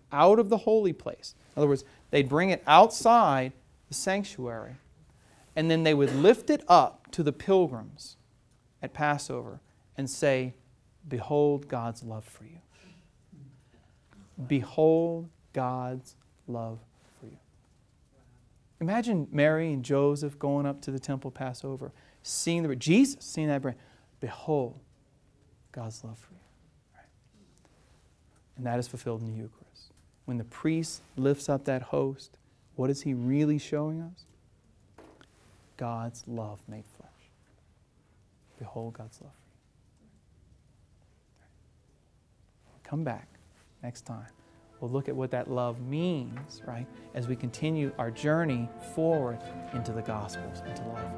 out of the holy place. In other words, they'd bring it outside the sanctuary, and then they would lift it up to the pilgrims at Passover and say, behold God's love for you. Behold God's love for you. Imagine Mary and Joseph going up to the temple Passover, seeing Jesus seeing that bread. Behold God's love for you. Right? And that is fulfilled in the Eucharist. When the priest lifts up that host, what is he really showing us? God's love made flesh. Behold God's love for you. Come back next time. We'll look at what that love means, right, as we continue our journey forward into the Gospels, into life.